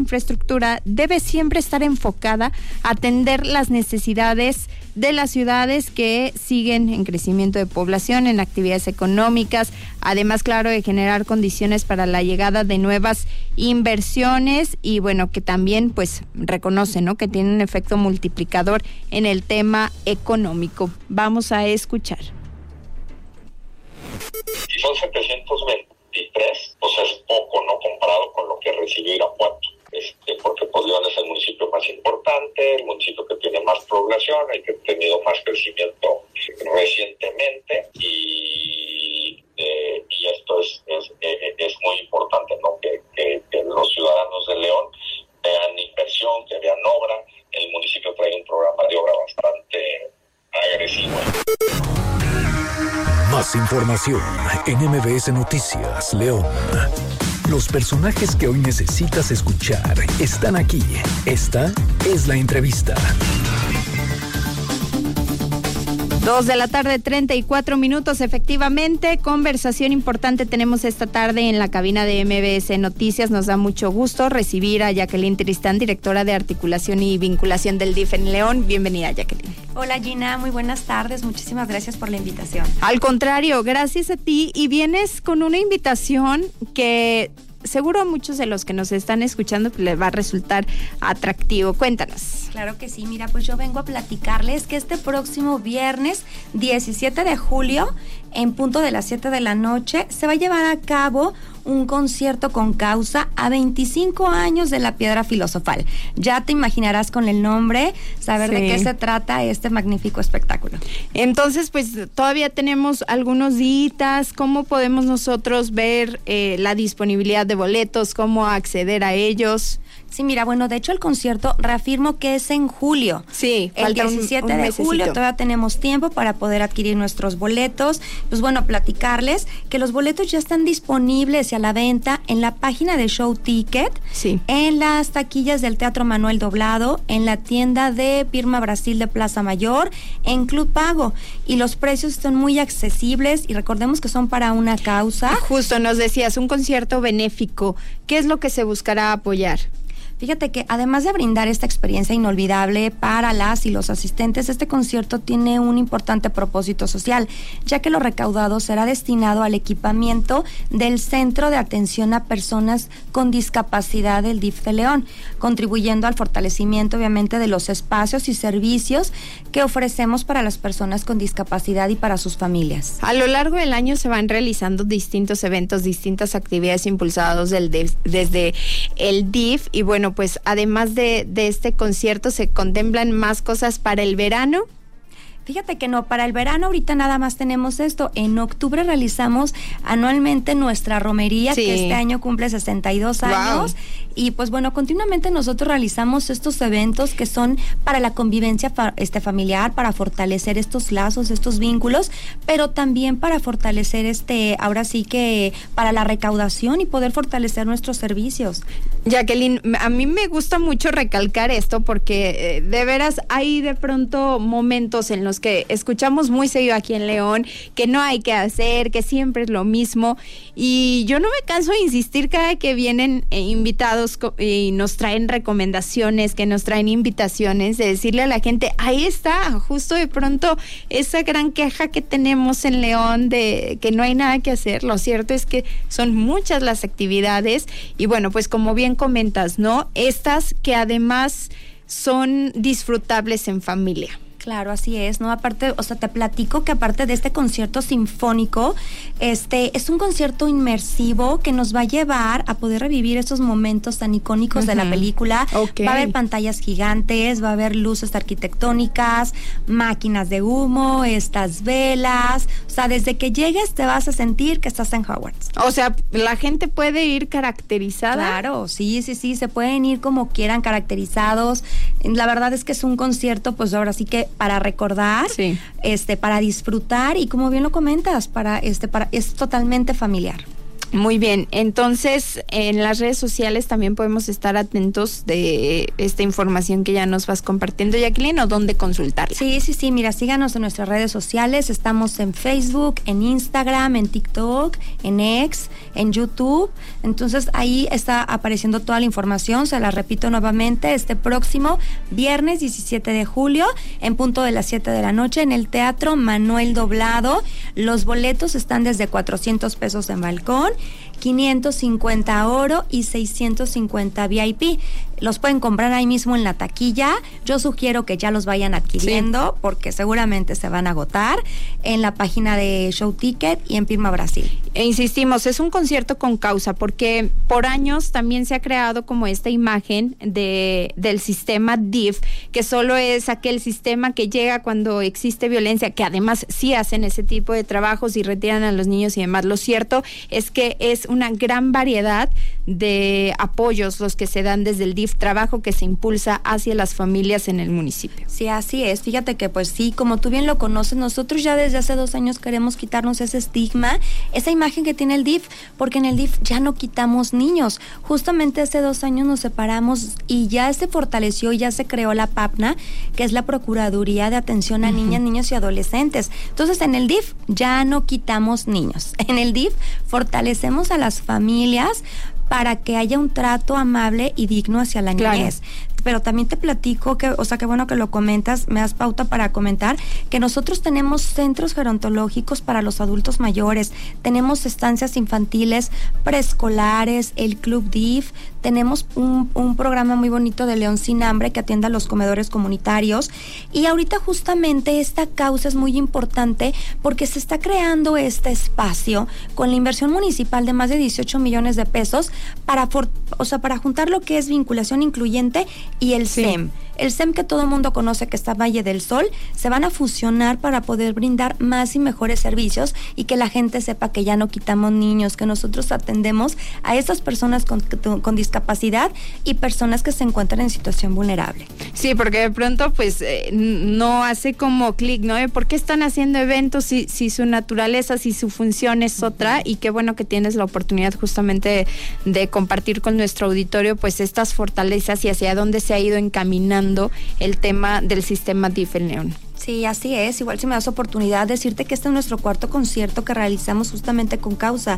infraestructura debe siempre estar enfocada a atender las necesidades de las ciudades que siguen en crecimiento de población, en actividades económicas, además, claro, de generar condiciones para la llegada de nuevas inversiones y, bueno, que también, pues, reconoce, ¿no?, que tiene un efecto multiplicador en el tema económico. Vamos a escuchar. Y son 723, pues es poco, ¿no?, comparado con lo que recibió Irapuato. Porque pues León es el municipio más importante, el municipio que tiene más población, el que ha tenido más crecimiento recientemente y esto es muy importante, ¿no?, que los ciudadanos de León vean inversión, que vean obra. El municipio trae un programa de obra bastante agresivo. Más información en MBS Noticias, León. Los personajes que hoy necesitas escuchar están aquí. Esta es la entrevista. 2:34 p.m, efectivamente, conversación importante tenemos esta tarde en la cabina de MBS Noticias. Nos da mucho gusto recibir a Jacqueline Tristán, directora de Articulación y Vinculación del DIF en León. Bienvenida, Jacqueline. Hola, Gina, muy buenas tardes, muchísimas gracias por la invitación. Al contrario, gracias a ti, y vienes con una invitación que seguro a muchos de los que nos están escuchando pues, les va a resultar atractivo. Cuéntanos. Claro que sí, mira, pues yo vengo a platicarles que este próximo viernes 17 de julio, en punto de las 7 de la noche, se va a llevar a cabo un concierto con causa a 25 años de la Piedra Filosofal. Ya te imaginarás con el nombre, saber de qué se trata este magnífico espectáculo. Entonces, pues todavía tenemos algunos días. ¿Cómo podemos nosotros ver la disponibilidad de boletos? ¿Cómo acceder a ellos? Sí, mira, bueno, de hecho el concierto reafirmo que es en julio. Sí, el 17 de julio, todavía tenemos tiempo para poder adquirir nuestros boletos. Pues bueno, platicarles que los boletos ya están disponibles y a la venta en la página de Show Ticket, sí, en las taquillas del Teatro Manuel Doblado, en la tienda de Pirma Brasil de Plaza Mayor, en Club Pago. Y los precios están muy accesibles y recordemos que son para una causa. Justo nos decías, un concierto benéfico. ¿Qué es lo que se buscará apoyar? Fíjate que además de brindar esta experiencia inolvidable para las y los asistentes, este concierto tiene un importante propósito social, ya que lo recaudado será destinado al equipamiento del Centro de Atención a Personas con Discapacidad del DIF de León, contribuyendo al fortalecimiento, obviamente, de los espacios y servicios que ofrecemos para las personas con discapacidad y para sus familias. A lo largo del año se van realizando distintos eventos, distintas actividades impulsados desde el DIF y bueno, pues además de este concierto, ¿se contemplan más cosas para el verano? Fíjate que no, para el verano ahorita nada más tenemos esto. En octubre realizamos anualmente nuestra romería, que este año cumple 62 años. Y pues bueno, continuamente nosotros realizamos estos eventos que son para la convivencia familiar, para fortalecer estos lazos, estos vínculos, pero también para fortalecer ahora sí que para la recaudación y poder fortalecer nuestros servicios. Jacqueline, a mí me gusta mucho recalcar esto porque de veras hay de pronto momentos en los que escuchamos muy seguido aquí en León que no hay que hacer, que siempre es lo mismo, y yo no me canso de insistir cada que vienen invitados y nos traen recomendaciones, que nos traen invitaciones, de decirle a la gente, ahí está, justo de pronto esa gran queja que tenemos en León de que no hay nada que hacer. Lo cierto es que son muchas las actividades y bueno, pues como bien comentas, ¿no? Estas que además son disfrutables en familia. Claro, así es, ¿no? Aparte, o sea, te platico que aparte de este concierto sinfónico, es un concierto inmersivo que nos va a llevar a poder revivir esos momentos tan icónicos de la película. Okay. Va a haber pantallas gigantes, va a haber luces arquitectónicas, máquinas de humo, estas velas. O sea, desde que llegues te vas a sentir que estás en Hogwarts. O sea, la gente puede ir caracterizada. Claro, sí, se pueden ir como quieran caracterizados. La verdad es que es un concierto, pues ahora sí que para recordar, para disfrutar y como bien lo comentas, es totalmente familiar. Muy bien, entonces en las redes sociales también podemos estar atentos de esta información que ya nos vas compartiendo, Jacqueline, o dónde consultarla. Sí, mira, síganos en nuestras redes sociales, estamos en Facebook, en Instagram, en TikTok, en X, en YouTube, entonces ahí está apareciendo toda la información, se la repito nuevamente, este próximo viernes 17 de julio, en punto de las 7 de la noche, en el Teatro Manuel Doblado. Los boletos están desde 400 pesos en balcón, 550 oro y 650 VIP. Los pueden comprar ahí mismo en la taquilla. Yo sugiero que ya los vayan adquiriendo porque seguramente se van a agotar en la página de Show Ticket y en Pirma Brasil. E insistimos, es un concierto con causa porque por años también se ha creado como esta imagen del sistema DIF, que solo es aquel sistema que llega cuando existe violencia, que además sí hacen ese tipo de trabajos y retiran a los niños y demás. Lo cierto es que es una gran variedad de apoyos los que se dan desde el DIF, trabajo que se impulsa hacia las familias en el municipio. Sí, así es. Fíjate que pues sí, como tú bien lo conoces, nosotros ya desde hace 2 años queremos quitarnos ese estigma, esa imagen que tiene el DIF, porque en el DIF ya no quitamos niños. Justamente hace 2 años nos separamos y ya se fortaleció, ya se creó la PAPNA, que es la Procuraduría de Atención a Niñas, Niños y Adolescentes. Entonces en el DIF ya no quitamos niños. En el DIF fortalecemos a las familias para que haya un trato amable y digno hacia la niñez. Pero también te platico que, o sea, qué bueno que lo comentas, me das pauta para comentar que nosotros tenemos centros gerontológicos para los adultos mayores, tenemos estancias infantiles, preescolares, el Club DIF, tenemos un programa muy bonito de León Sin Hambre que atiende a los comedores comunitarios, y ahorita justamente esta causa es muy importante porque se está creando este espacio con la inversión municipal de más de 18 millones de pesos para juntar lo que es vinculación incluyente y el SEM. El SEM que todo el mundo conoce, que está Valle del Sol, se van a fusionar para poder brindar más y mejores servicios y que la gente sepa que ya no quitamos niños, que nosotros atendemos a esas personas con discapacidad y personas que se encuentran en situación vulnerable. Sí, porque de pronto pues no hace como clic, ¿no? ¿Por qué están haciendo eventos si su naturaleza, si su función es otra? Y qué bueno que tienes la oportunidad justamente de compartir con nuestro auditorio pues estas fortalezas y hacia dónde se ha ido encaminando el tema del sistema DIF en León. Sí, así es. Igual si me das oportunidad decirte que este es nuestro 4º concierto que realizamos justamente con causa.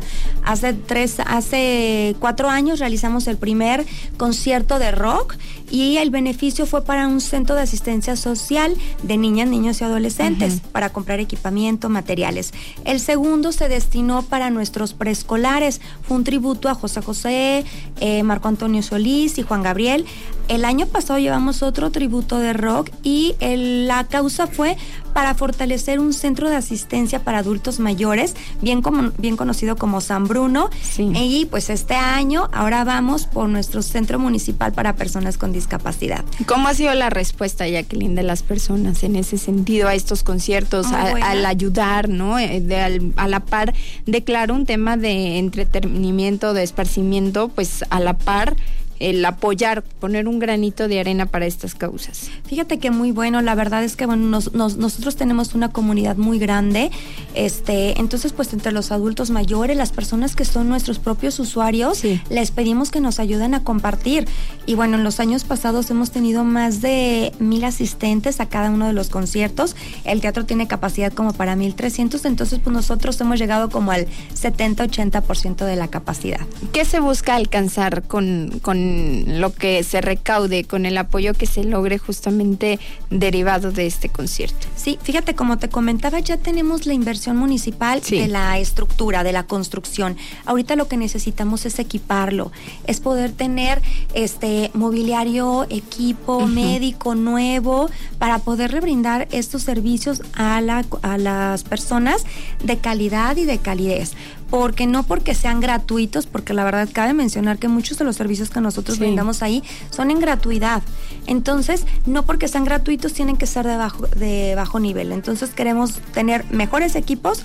Hace 4 años realizamos el primer concierto de rock y el beneficio fue para un centro de asistencia social de niñas, niños y adolescentes para comprar equipamiento, materiales. El segundo se destinó para nuestros preescolares. Fue un tributo a José José, Marco Antonio Solís y Juan Gabriel. El año pasado llevamos otro tributo de rock y la causa fue para fortalecer un centro de asistencia para adultos mayores, bien conocido como San Bruno. Sí. Y pues este año ahora vamos por nuestro centro municipal para personas con discapacidad. ¿Cómo ha sido la respuesta, Jacqueline, de las personas en ese sentido a estos conciertos, al ayudar, ¿no? A la par de, claro, un tema de entretenimiento, de esparcimiento, pues a la par el apoyar, poner un granito de arena para estas causas? Fíjate que muy bueno, la verdad es que bueno, nosotros tenemos una comunidad muy grande, entonces pues entre los adultos mayores, las personas que son nuestros propios usuarios, les pedimos que nos ayuden a compartir, y bueno, en los años pasados hemos tenido más de 1,000 asistentes a cada uno de los conciertos. El teatro tiene capacidad como para 1,300, entonces pues nosotros hemos llegado como al 70-80% de la capacidad. ¿Qué se busca alcanzar con lo que se recaude, con el apoyo que se logre justamente derivado de este concierto? Sí, fíjate, como te comentaba, ya tenemos la inversión municipal de la estructura, de la construcción. Ahorita lo que necesitamos es equiparlo, es poder tener mobiliario, equipo médico nuevo para poderle brindar estos servicios a las personas de calidad y de calidez. Porque no porque sean gratuitos, porque la verdad cabe mencionar que muchos de los servicios que nosotros brindamos ahí son en gratuidad. Entonces, no porque sean gratuitos tienen que ser de bajo nivel. Entonces, queremos tener mejores equipos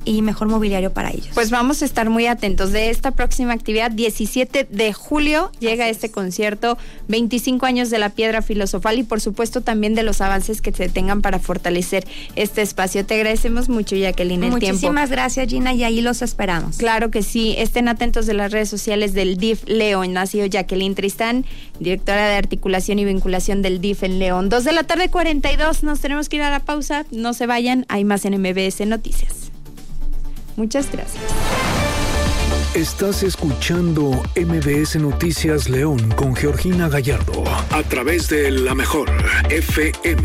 y mejor mobiliario para ellos. Pues vamos a estar muy atentos de esta próxima actividad. 17 de julio llega este concierto, 25 años de la Piedra Filosofal y por supuesto también de los avances que se tengan para fortalecer este espacio. Te agradecemos mucho, Jacqueline, el tiempo. Muchísimas gracias, Gina, y ahí los esperamos. Claro que sí. Estén atentos de las redes sociales del DIF León. Ha sido Jacqueline Tristán, directora de articulación y vinculación del DIF en León. 2:42 nos tenemos que ir a la pausa. No se vayan, hay más en MBS Noticias. Muchas gracias. Estás escuchando MBS Noticias León con Georgina Gallardo a través de La Mejor FM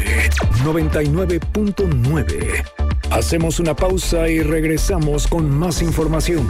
99.9. Hacemos una pausa y regresamos con más información.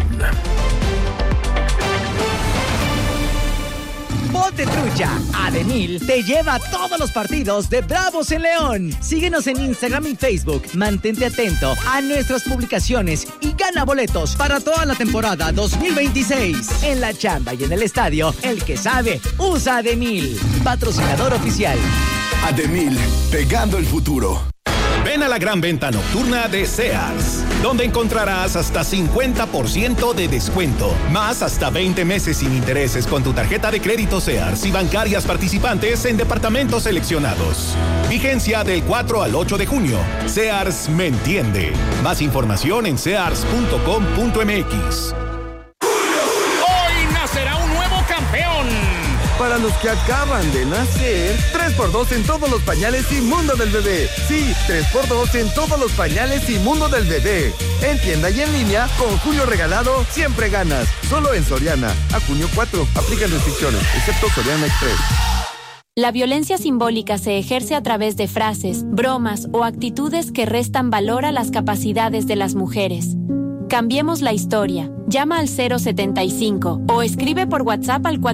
Ponte trucha, Ademil te lleva a todos los partidos de Bravos en León. Síguenos en Instagram y Facebook. Mantente atento a nuestras publicaciones y gana boletos para toda la temporada 2026. En la chamba y en el estadio, el que sabe, usa Ademil. Patrocinador oficial. Ademil, pegando el futuro. Ven a la gran venta nocturna de Sears, donde encontrarás hasta 50% de descuento, más hasta 20 meses sin intereses con tu tarjeta de crédito Sears y bancarias participantes en departamentos seleccionados. Vigencia del 4 al 8 de junio. Sears me entiende. Más información en sears.com.mx. Hoy nacerá un nuevo campeón. Para los que acaban de nacer, 3x2 en todos los pañales y mundo del bebé. Sí, 3x2 en todos los pañales y mundo del bebé. En tienda y en línea, con Julio Regalado, siempre ganas. Solo en Soriana. A junio 4. Aplican restricciones, excepto Soriana Express. La violencia simbólica se ejerce a través de frases, bromas o actitudes que restan valor a las capacidades de las mujeres. Cambiemos la historia. Llama al 075 o escribe por WhatsApp al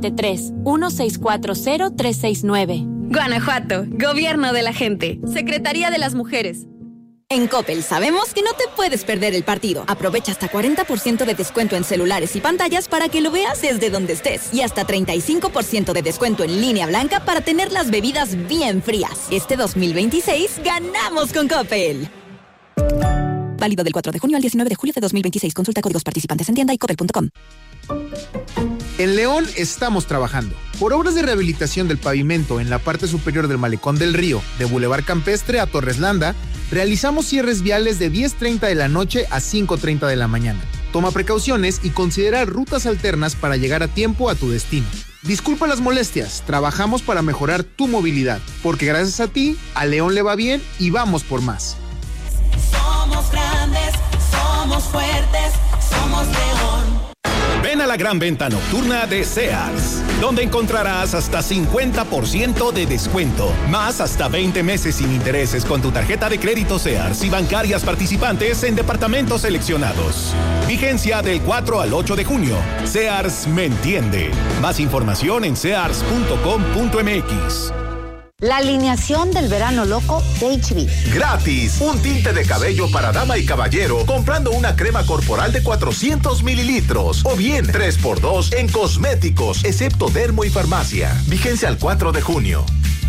473-1640-369. Guanajuato, Gobierno de la Gente, Secretaría de las Mujeres. En Coppel sabemos que no te puedes perder el partido. Aprovecha hasta 40% de descuento en celulares y pantallas para que lo veas desde donde estés. Y hasta 35% de descuento en línea blanca para tener las bebidas bien frías. Este 2026 ganamos con Coppel. Válido del 4 de junio al 19 de julio de 2026. Consulta códigos participantes en tienda y coppel.com. En León estamos trabajando por obras de rehabilitación del pavimento en la parte superior del Malecón del Río, de Boulevard Campestre a Torres Landa. Realizamos cierres viales de 10:30 de la noche a 5:30 de la mañana. Toma precauciones y considera rutas alternas para llegar a tiempo a tu destino. Disculpa las molestias, trabajamos para mejorar tu movilidad, porque gracias a ti, a León le va bien y vamos por más. Somos grandes, somos fuertes, somos León. Ven a la gran venta nocturna de Sears, donde encontrarás hasta 50% de descuento, más hasta 20 meses sin intereses con tu tarjeta de crédito Sears y bancarias participantes en departamentos seleccionados. Vigencia del 4 al 8 de junio. Sears me entiende. Más información en sears.com.mx. La alineación del verano loco de HB. Gratis, un tinte de cabello para dama y caballero comprando una crema corporal de 400 mililitros. O bien 3x2 en cosméticos, excepto dermo y farmacia. Vigencia al 4 de junio.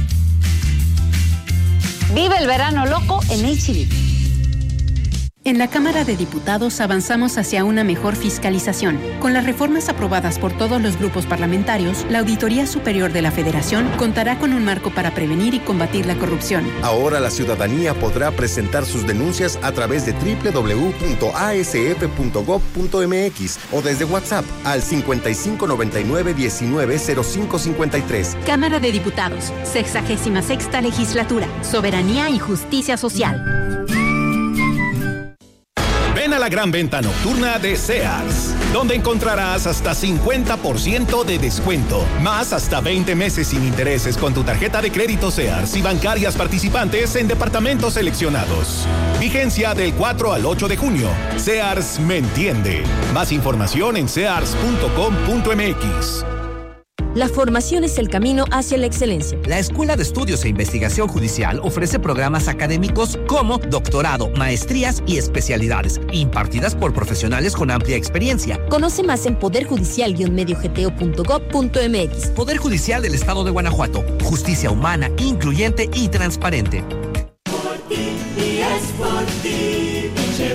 Vive el verano loco en HB. En la Cámara de Diputados avanzamos hacia una mejor fiscalización. Con las reformas aprobadas por todos los grupos parlamentarios, la Auditoría Superior de la Federación contará con un marco para prevenir y combatir la corrupción. Ahora la ciudadanía podrá presentar sus denuncias a través de www.asf.gov.mx o desde WhatsApp al 5599-190553. Cámara de Diputados, 66ª Legislatura, Soberanía y Justicia Social. Ven a la gran venta nocturna de Sears, donde encontrarás hasta 50% de descuento, más hasta 20 meses sin intereses con tu tarjeta de crédito Sears y bancarias participantes en departamentos seleccionados. Vigencia del 4 al 8 de junio. Sears me entiende. Más información en sears.com.mx. La formación es el camino hacia la excelencia. La Escuela de Estudios e Investigación Judicial ofrece programas académicos como doctorado, maestrías y especialidades, impartidas por profesionales con amplia experiencia. Conoce más en poderjudicial-mediogto.gov.mx. Poder Judicial del Estado de Guanajuato. Justicia humana, incluyente y transparente. Por ti y es por ti.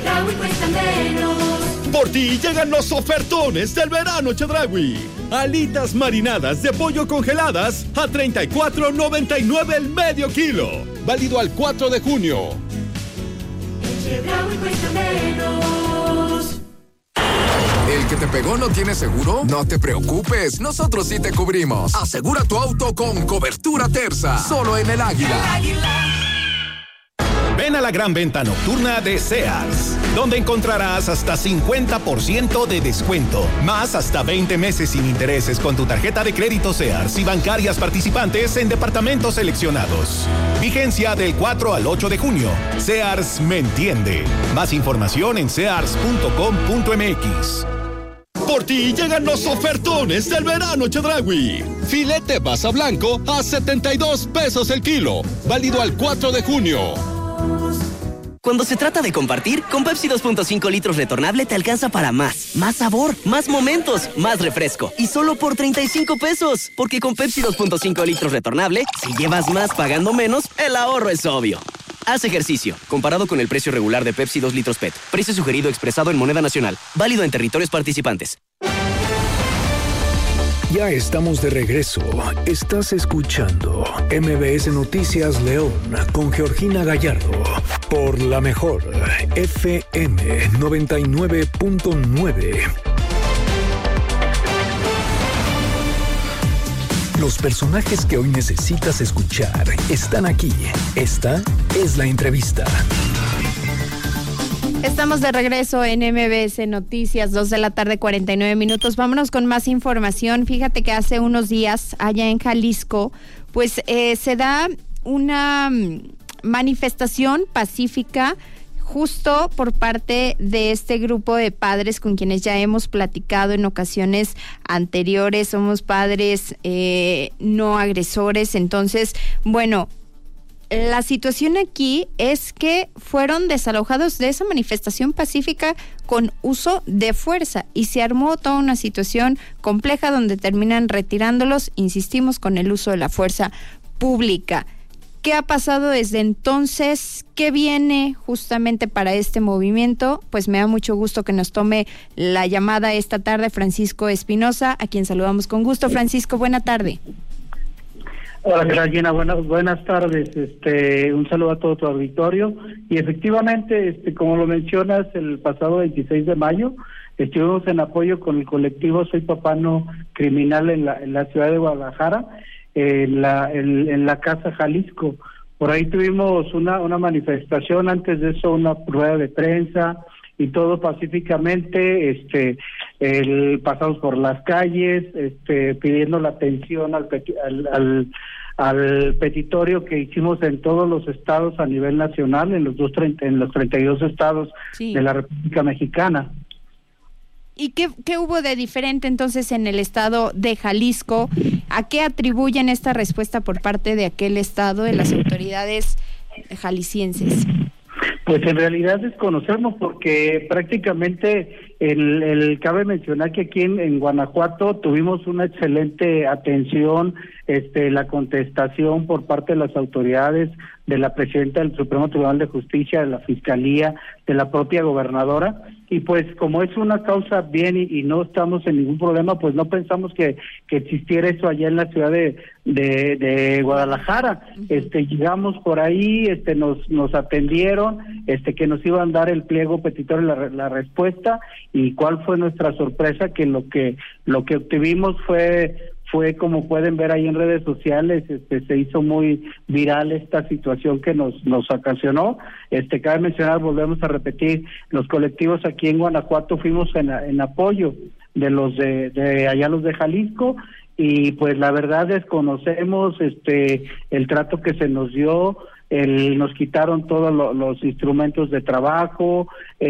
Chedraui cuesta menos. Por ti llegan los ofertones del verano Chedraui. Alitas marinadas de pollo congeladas a $34.99 el medio kilo. Válido al 4 de junio. Chedraui cuesta menos. ¿El que te pegó no tiene seguro? No te preocupes, nosotros sí te cubrimos. Asegura tu auto con cobertura Terza, solo en El Águila. El Águila. Ven a la gran venta nocturna de Sears, donde encontrarás hasta 50% de descuento, más hasta 20 meses sin intereses con tu tarjeta de crédito Sears y bancarias participantes en departamentos seleccionados. Vigencia del 4 al 8 de junio. Sears me entiende. Más información en sears.com.mx. Por ti llegan los ofertones del verano Chedraui. Filete basa blanco a $72 el kilo. Válido al 4 de junio. Cuando se trata de compartir, con Pepsi 2.5 litros retornable te alcanza para más. Más sabor, más momentos, más refresco. Y solo por $35. Porque con Pepsi 2.5 litros retornable, si llevas más pagando menos, el ahorro es obvio. Haz ejercicio. Comparado con el precio regular de Pepsi 2 litros PET. Precio sugerido expresado en moneda nacional. Válido en territorios participantes. Ya estamos de regreso. Estás escuchando MBS Noticias León con Georgina Gallardo por la mejor FM 99.9. Los personajes que hoy necesitas escuchar están aquí. Esta es la entrevista. Estamos de regreso en MBS Noticias, 2:49 p.m. Vámonos con más información. Fíjate que hace unos días, allá en Jalisco, pues se da una manifestación pacífica justo por parte de este grupo de padres con quienes ya hemos platicado en ocasiones anteriores. Somos padres no agresores. Entonces, bueno, la situación aquí es que fueron desalojados de esa manifestación pacífica con uso de fuerza y se armó toda una situación compleja donde terminan retirándolos, insistimos, con el uso de la fuerza pública. ¿Qué ha pasado desde entonces? ¿Qué viene justamente para este movimiento? Pues me da mucho gusto que nos tome la llamada esta tarde Francisco Espinosa, a quien saludamos con gusto. Francisco, buena tarde. Hola, Regina, buenas tardes. Un saludo a todo tu auditorio. Y efectivamente, como lo mencionas, el pasado 26 de mayo estuvimos en apoyo con el colectivo Soy Papá No Criminal en la ciudad de Guadalajara, en la Casa Jalisco. Por ahí tuvimos una manifestación, antes de eso una rueda de prensa y todo pacíficamente. Pasamos por las calles, pidiendo la atención al petitorio que hicimos en todos los estados a nivel nacional, en los 32 estados de la República Mexicana. ¿Y qué hubo de diferente entonces en el estado de Jalisco? ¿A qué atribuyen esta respuesta por parte de aquel estado, de las autoridades jaliscienses? Pues en realidad desconocemos, porque prácticamente cabe mencionar que aquí en Guanajuato tuvimos una excelente atención, la contestación por parte de las autoridades, de la presidenta del Supremo Tribunal de Justicia, de la Fiscalía, de la propia gobernadora, y pues como es una causa bien y no estamos en ningún problema, pues no pensamos que existiera eso allá en la ciudad de Guadalajara. Llegamos por ahí, nos atendieron, que nos iban a dar el pliego petitorio, la respuesta, y cuál fue nuestra sorpresa, que lo que obtuvimos fue como pueden ver ahí en redes sociales, se hizo muy viral esta situación que nos ocasionó. Cabe mencionar, volvemos a repetir, los colectivos aquí en Guanajuato fuimos en apoyo de los de allá, los de Jalisco, y pues la verdad desconocemos el trato que se nos dio. Nos quitaron todos los instrumentos de trabajo,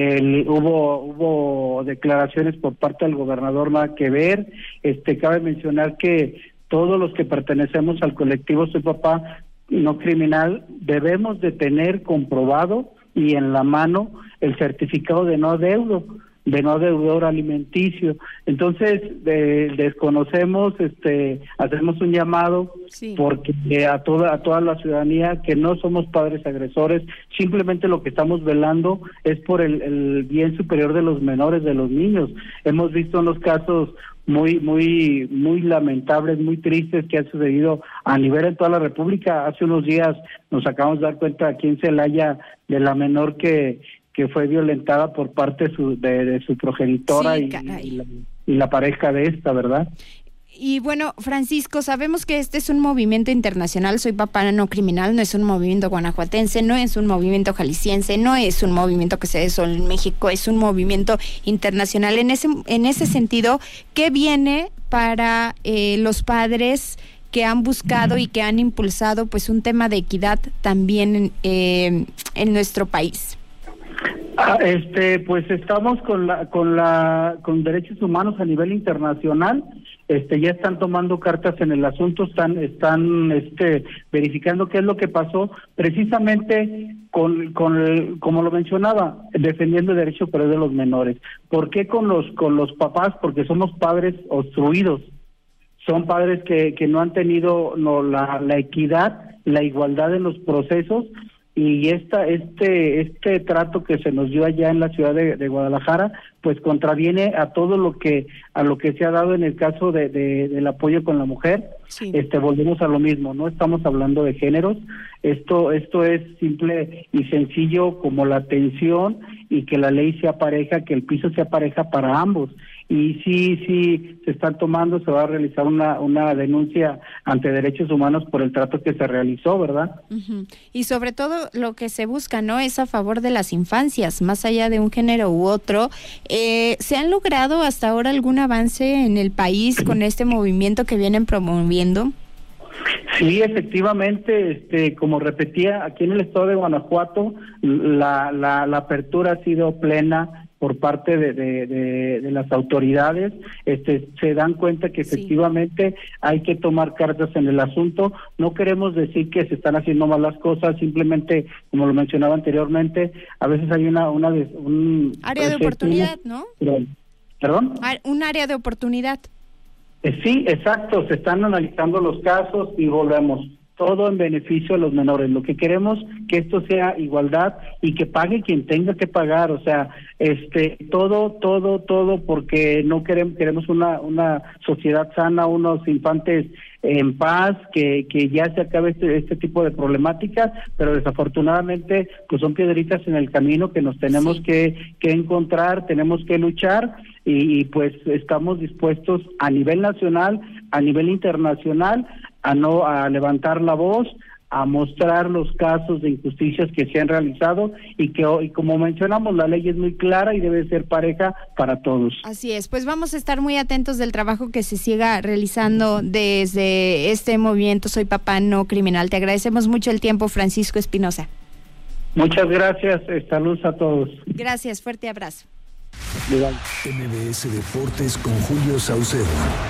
hubo declaraciones por parte del gobernador nada que ver. Cabe mencionar que todos los que pertenecemos al colectivo Soy Papá No Criminal debemos de tener comprobado y en la mano el certificado de no adeudo. de no deudor alimenticio. Entonces, desconocemos, hacemos un llamado porque a toda la ciudadanía que no somos padres agresores, simplemente lo que estamos velando es por el bien superior de los menores, de los niños. Hemos visto unos casos muy lamentables, muy tristes que han sucedido a nivel en toda la República. Hace unos días nos acabamos de dar cuenta aquí en Celaya de la menor que fue violentada por parte de su progenitora y la pareja de esta, ¿verdad? Y bueno, Francisco, sabemos que este es un movimiento internacional, Soy Papá No Criminal, no es un movimiento guanajuatense, no es un movimiento jalisciense, no es un movimiento que se dé solo en México, es un movimiento internacional. En ese sentido, ¿qué viene para los padres que han buscado y que han impulsado pues un tema de equidad también en nuestro país? Pues estamos con derechos humanos a nivel internacional. Ya están tomando cartas en el asunto, están verificando qué es lo que pasó, precisamente como lo mencionaba, defendiendo el derecho pero de los menores. ¿Por qué con los papás? Porque somos padres obstruidos, son padres que no han tenido la equidad, la igualdad en los procesos. Y este trato que se nos dio allá en la ciudad de Guadalajara, pues contraviene a todo lo que se ha dado en el caso del apoyo con la mujer. Sí. Volvemos a lo mismo, no estamos hablando de géneros, esto es simple y sencillo como la atención y que la ley sea pareja, que el piso sea pareja para ambos. Y sí se están tomando, se va a realizar una denuncia ante Derechos Humanos por el trato que se realizó, ¿verdad? Uh-huh. Y sobre todo lo que se busca, ¿no?, es a favor de las infancias, más allá de un género u otro. ¿Se han logrado hasta ahora algún avance en el país con este movimiento que vienen promoviendo? Sí, efectivamente, como repetía, aquí en el estado de Guanajuato la apertura ha sido plena por parte de las autoridades. Se dan cuenta que efectivamente hay que tomar cartas en el asunto. No queremos decir que se están haciendo mal las cosas, simplemente, como lo mencionaba anteriormente, a veces hay un área de oportunidad, ¿no? ¿Perdón? Un área de oportunidad. Sí, exacto, se están analizando los casos y volvemos. Todo en beneficio de los menores. Lo que queremos que esto sea igualdad y que pague quien tenga que pagar. O sea, todo, porque no queremos una sociedad sana, unos infantes en paz, que ya se acabe este tipo de problemáticas, pero desafortunadamente pues son piedritas en el camino que nos tenemos que encontrar, tenemos que luchar y pues estamos dispuestos a nivel nacional, a nivel internacional, a levantar la voz, a mostrar los casos de injusticias que se han realizado y como mencionamos, la ley es muy clara y debe ser pareja para todos. Así es, pues vamos a estar muy atentos del trabajo que se siga realizando desde este movimiento Soy Papá No Criminal. Te agradecemos mucho el tiempo, Francisco Espinosa. Muchas gracias, saludos a todos. Gracias, fuerte abrazo. MBS Deportes con Julio Saucedo.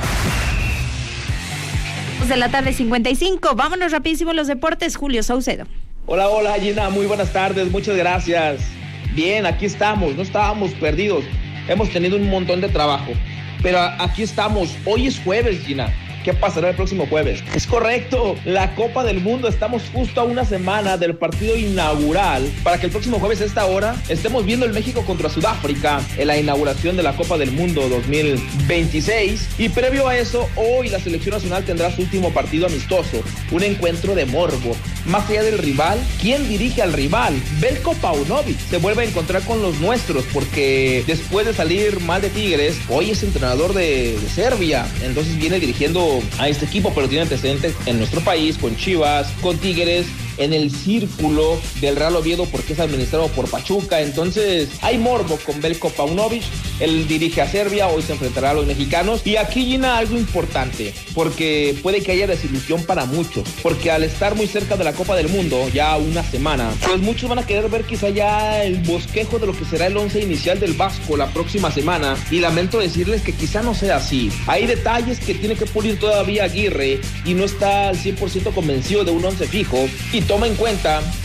De la tarde 55, vámonos rapidísimo los deportes, Julio Saucedo. Hola Gina, muy buenas tardes, muchas gracias. Bien, aquí estamos, no estábamos perdidos, hemos tenido un montón de trabajo, pero aquí estamos. Hoy es jueves, Gina. ¿Qué pasará el próximo jueves? Es correcto, la Copa del Mundo. Estamos justo a una semana del partido inaugural para que el próximo jueves a esta hora estemos viendo el México contra Sudáfrica en la inauguración de la Copa del Mundo 2026. Y previo a eso, hoy la selección nacional tendrá su último partido amistoso, un encuentro de morbo. Más allá del rival, ¿quién dirige al rival? Veljko Paunović se vuelve a encontrar con los nuestros porque después de salir mal de Tigres, hoy es entrenador de Serbia. Entonces viene dirigiendo a este equipo, pero tiene antecedentes en nuestro país, con Chivas, con Tigres, en el círculo del Real Oviedo porque es administrado por Pachuca. Entonces hay morbo con Veljko Paunović. Él dirige a Serbia, hoy se enfrentará a los mexicanos. Y aquí, Gina, algo importante, porque puede que haya desilusión para muchos, porque al estar muy cerca de la Copa del Mundo, ya una semana, pues muchos van a querer ver quizá ya el bosquejo de lo que será el 11 inicial del Vasco la próxima semana, y lamento decirles que quizá no sea así. Hay detalles que tiene que pulir todavía Aguirre y no está al 100% convencido de un 11 fijo, y toma en cuenta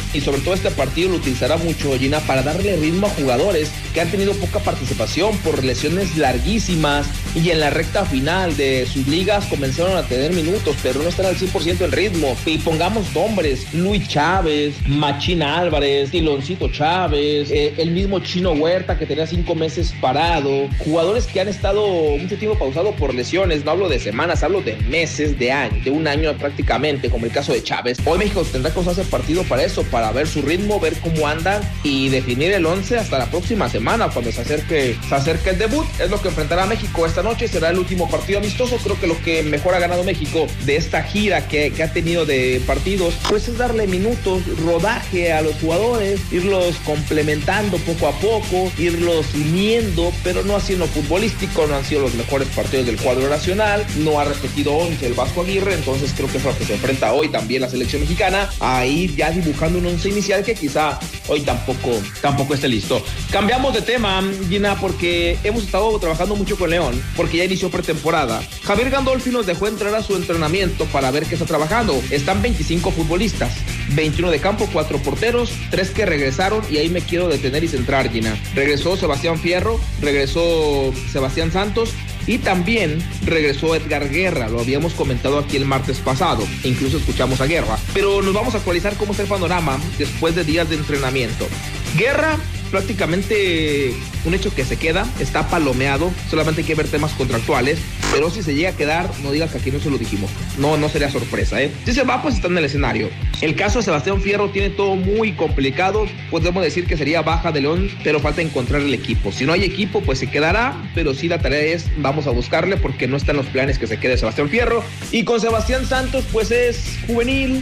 y sobre todo este partido lo utilizará mucho Gina para darle ritmo a jugadores que han tenido poca participación por lesiones larguísimas y en la recta final de sus ligas comenzaron a tener minutos, pero no están al 100% en ritmo. Y pongamos nombres: Luis Chávez, Machín Álvarez, Tiloncito Chávez, el mismo Chino Huerta que tenía 5 meses parado, jugadores que han estado mucho tiempo pausados por lesiones. No hablo de semanas, hablo de meses, de años, de un año prácticamente, como el caso de Chávez. Hoy México tendrá que usarse el partido para eso, para ver su ritmo, ver cómo andan y definir el 11 hasta la próxima semana, cuando se acerque el debut. Es lo que enfrentará a México esta noche, será el último partido amistoso. Creo que lo que mejor ha ganado México de esta gira que ha tenido de partidos, pues es darle minutos, rodaje a los jugadores, irlos complementando poco a poco, irlos uniendo, pero no haciendo futbolístico. No han sido los mejores partidos del cuadro nacional, no ha repetido 11 el Vasco Aguirre, entonces creo que es lo que se enfrenta hoy también la selección mexicana, a ir ya dibujando un 11 inicial que quizá hoy tampoco esté listo. Cambiamos de tema, Gina, porque hemos estado trabajando mucho con León, porque ya inició pretemporada. Javier Gandolfi nos dejó entrar a su entrenamiento para ver qué está trabajando. Están 25 futbolistas, 21 de campo, 4 porteros, 3 que regresaron, y ahí me quiero detener y centrar, Gina. Regresó Sebastián Fierro, regresó Sebastián Santos, y también regresó Edgar Guerra. Lo habíamos comentado aquí el martes pasado, incluso escuchamos a Guerra, pero nos vamos a actualizar cómo está el panorama después de días de entrenamiento. Guerra, prácticamente un hecho que se queda, está palomeado, solamente hay que ver temas contractuales, pero si se llega a quedar, no digas que aquí no se lo dijimos, no sería sorpresa, Si se va, pues está en el escenario. El caso de Sebastián Fierro tiene todo muy complicado, podemos decir que sería baja de León, pero falta encontrar el equipo. Si no hay equipo, pues se quedará, pero sí la tarea es, vamos a buscarle, porque no están los planes que se quede Sebastián Fierro. Y con Sebastián Santos, pues es juvenil,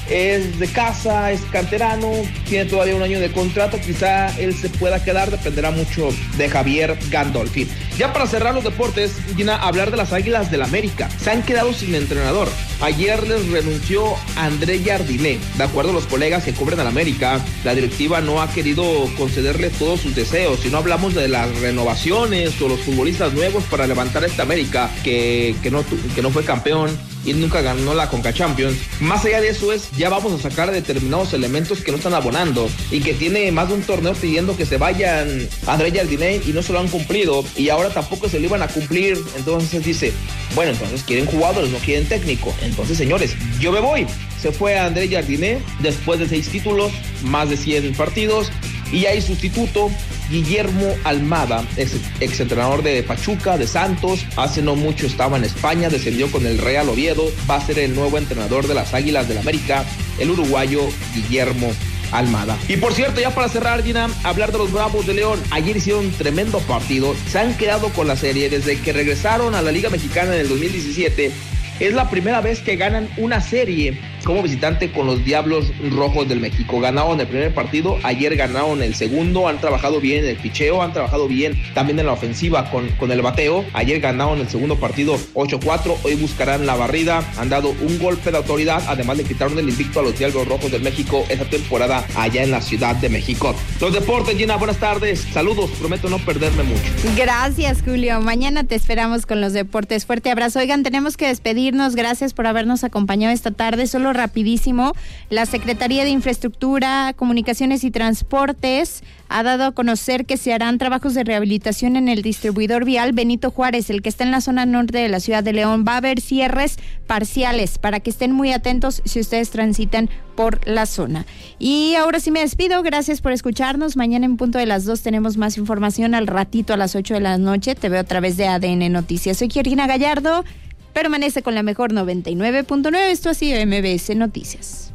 es de casa, es canterano, tiene todavía un año de contrato, quizá él se pueda quedar, dependerá mucho de Javier Gandolfi. Ya para cerrar los deportes, Gina, hablar de las Águilas del América. Se han quedado sin entrenador. Ayer les renunció André Jardiné. De acuerdo a los colegas que cubren al América, la directiva no ha querido concederle todos sus deseos. Si no hablamos de las renovaciones o los futbolistas nuevos para levantar a esta América que no fue campeón y nunca ganó la Conca Champions. Más allá de eso ya vamos a sacar determinados elementos que no están abonando y que tiene más de un torneo pidiendo que se vayan André Jardiné y no se lo han cumplido, y ahora tampoco se lo iban a cumplir. Entonces dice, bueno, entonces quieren jugadores, no quieren técnico. Entonces, señores, yo me voy. Se fue a André Jardiné después de 6 títulos, más de 100 partidos, y hay sustituto, Guillermo Almada, exentrenador de Pachuca, de Santos, hace no mucho estaba en España, descendió con el Real Oviedo, va a ser el nuevo entrenador de las Águilas del América, el uruguayo Guillermo Almada. Y por cierto, ya para cerrar, Gina, hablar de los Bravos de León. Ayer hicieron un tremendo partido, se han quedado con la serie desde que regresaron a la Liga Mexicana en el 2017. Es la primera vez que ganan una serie como visitante con los Diablos Rojos del México. Ganaron el primer partido, ayer ganaron el segundo, han trabajado bien en el picheo, han trabajado bien también en la ofensiva con el bateo. Ayer ganaron el segundo partido 8-4, hoy buscarán la barrida, han dado un golpe de autoridad, además le quitaron el invicto a los Diablos Rojos del México esta temporada allá en la Ciudad de México. Los deportes, Gina, buenas tardes, saludos, prometo no perderme mucho. Gracias, Julio, mañana te esperamos con los deportes. Fuerte abrazo. Oigan, tenemos que despedirnos, gracias por habernos acompañado esta tarde. Solo rapidísimo, la Secretaría de Infraestructura, Comunicaciones y Transportes ha dado a conocer que se harán trabajos de rehabilitación en el distribuidor vial Benito Juárez, el que está en la zona norte de la ciudad de León. Va a haber cierres parciales para que estén muy atentos si ustedes transitan por la zona. Y ahora sí me despido, gracias por escucharnos. Mañana en punto de las 2 tenemos más información, al ratito a las 8 de la noche te veo a través de ADN Noticias. Soy Georgina Gallardo. Permanece con la mejor 99.9. Esto ha sido MBS Noticias.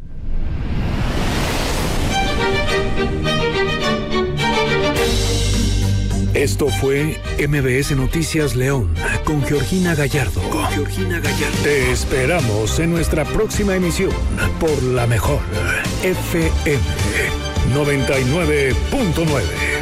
Esto fue MBS Noticias León con Georgina Gallardo. Te esperamos en nuestra próxima emisión por la mejor FM 99.9.